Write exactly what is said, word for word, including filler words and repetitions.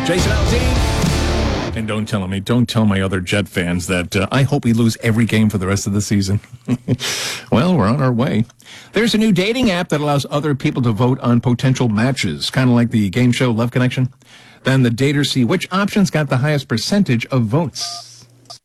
Jason Aldean. And don't tell me, don't tell my other Jet fans that uh, I hope we lose every game for the rest of the season. Well, we're on our way. There's a new dating app that allows other people to vote on potential matches, kind of like the game show Love Connection. Then the daters see which options got the highest percentage of votes.